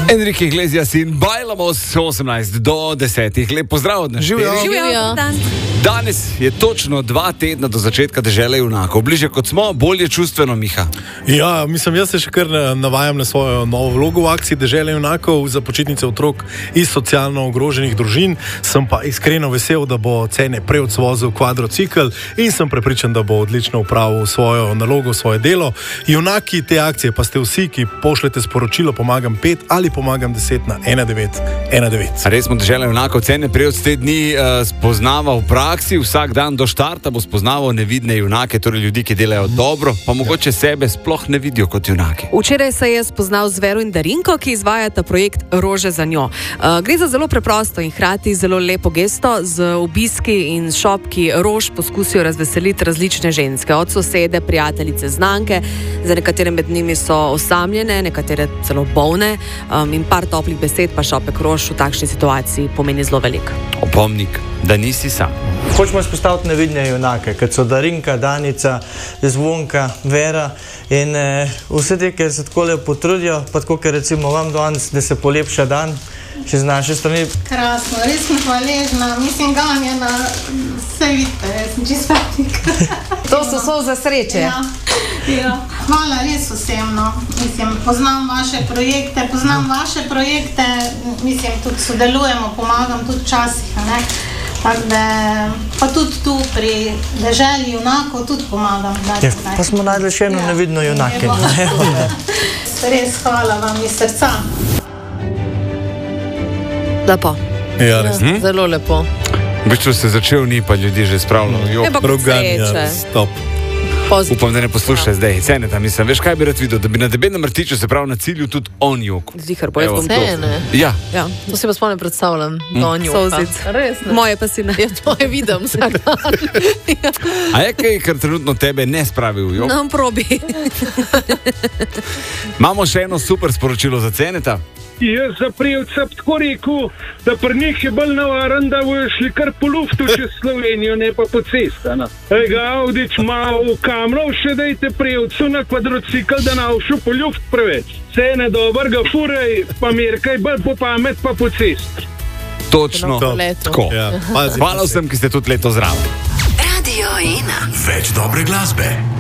Enrique Iglesias in bajlamo s 18 do 10. Lep pozdrav od nas. Živijo. Danes je točno 2 tedna do začetka Dežele junakov. Bliže kot smo, bolje čustveno, Miha. Ja, mislim, jaz se še kar navajam na svojo novo vlogo v akciji Dežele junakov za počitnice otrok iz socialno ogroženih družin. Sem pa iskreno vesel, da bo Cene prej odsvozil kvadrocikl in sem prepričan, da bo odlično upravil svojo nalogo, svoje delo. Junaki te akcije pa ste vsi, ki pošljete sporočilo Pomagam 5 ali Pomagam 10 na 1919. Res smo Dežele junakov Cene prej od te dni spoznaval v praksi, vsak dan do štarta bo spoznaval nevidne junake, torej ljudi, ki delajo dobro, pa mogoče sebe sploh ne vidijo kot junake. Včeraj se je spoznal z Vero in Darinko, ki izvajata projekt Rože za njo. Gre za zelo preprosto in hkrati zelo lepo gesto. Z obiski in šopki rož poskusijo razveseliti različne ženske, od sosede, prijateljice, znanke, za nekatere med njimi so osamljene, nekatere celo bolne, in par toplih besed pa šopek rož v takšni situaciji pomeni zelo veliko. Opomnik, da nisi sam. Hočemo izpostaviti nevidne junake, kot so Darinka, Danica, Zvonka, Vera in vse te, ki se tako lepo potrudijo, pa tako, ker recimo vam danes, da se polepša dan, še z naše strani. Krasno, res sem hvaležna, mislim, ganjena, vse vidite, jaz sem čisto petnik. To so za sreče. Ja. Hvala res vsem, no. Mislim, poznam vaše projekte, mislim, tudi sodelujemo, pomagam tudi včasih, ne. Tako da, pa tudi tu pri Deželi junakov tudi pomagam. Pa smo najdli še eno nevidno junake. Res hvala vam iz srca. Lepo. Ja, res. Zelo lepo. V bistvu se začel, ni pa ljudi že spravljalo. Roganja, stop. Upam, da ne poslušaj zdaj. Cene tam, mislim, veš, kaj bi rad videl, da bi na debelem rtiču, se pravi na cilju, tudi on jok. Zihar, bo jaz bom Cene? Ja. To si pa sploh ne predstavljam, da on joka. Solzic. Res ne? Moje pa si ne. Ja, tvoje vidim vsak dan. A je kaj, kar trenutno tebe ne spravi v jok? No, probi. Imamo še eno super sporočilo za Ceneta. Jaz za prijevca tako rekel, da pri njih je bolj navaran, da bojo šli kar po luftu čez Slovenijo, ne pa po cestah. Ega, Audič, malo kamrov še dajte prijevcu na kvadrocikl, da navšu po luft preveč. Cene dober ga furaj, pa merkaj bolj po pamet, pa po cest. Točno. Tako. Ja, Hvala vsem, ki ste tudi leto zraven. Radio 1. Več dobre glasbe.